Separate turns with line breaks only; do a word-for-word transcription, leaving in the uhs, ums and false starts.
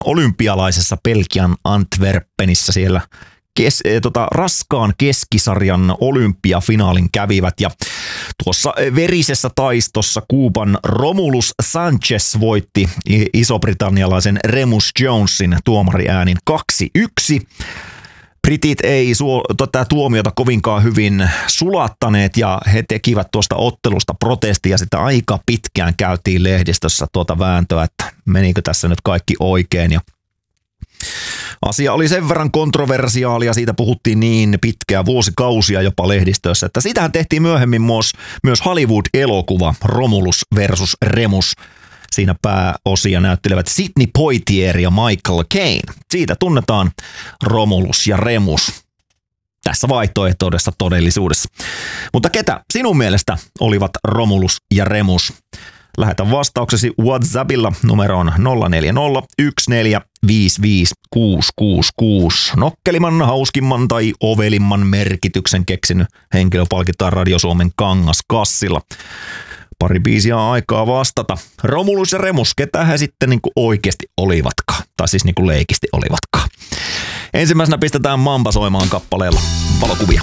olympialaisessa Belgian Antwerpenissä siellä kes, eh, tota, raskaan keskisarjan olympiafinaalin kävivät ja tuossa verisessä taistossa Kuuban Romulus Sanchez voitti iso-britannialaisen Remus Jonesin tuomariäänin kaksi yksi. Britit ei suo, tätä tuomiota kovinkaan hyvin sulattaneet ja he tekivät tuosta ottelusta protestia. Sitä aika pitkään käytiin lehdistössä tuota vääntöä, että menikö tässä nyt kaikki oikein. Ja asia oli sen verran kontroversiaali ja siitä puhuttiin niin pitkää vuosikausia jopa lehdistössä, että siitähän tehtiin myöhemmin myös, myös Hollywood-elokuva Romulus versus Remus. Siinä pääosia näyttelevät Sidney Poitier ja Michael Caine. Siitä tunnetaan Romulus ja Remus tässä vaihtoehtoisessa todellisuudessa. Mutta ketä sinun mielestä olivat Romulus ja Remus? Lähetä vastauksesi WhatsAppilla numeroon nolla neljä nolla yksi neljä viisi viisi kuusi kuusi kuusi. Nokkelimman, hauskimman tai ovelimman merkityksen keksinyt henkilö palkitaan Radio Suomen Kangaskassilla. Pari biisiä aikaa vastata. Romulus ja Remus, ketä he sitten niinku oikeasti olivatkaan? Tai siis niinku leikisti olivatkaan. Ensimmäisenä pistetään Mamba soimaan kappaleella valokuvia.